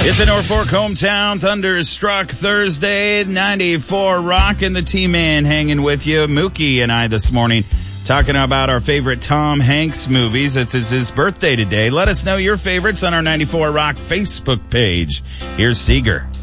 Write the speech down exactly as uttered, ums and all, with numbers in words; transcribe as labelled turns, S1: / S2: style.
S1: It's a Norfolk hometown thunderstruck Thursday, ninety-four Rock and the T-Man hanging with you. Mookie and I this morning talking about our favorite Tom Hanks movies. It's his birthday today. Let us know your favorites on our ninety-four Rock Facebook page. Here's Seeger.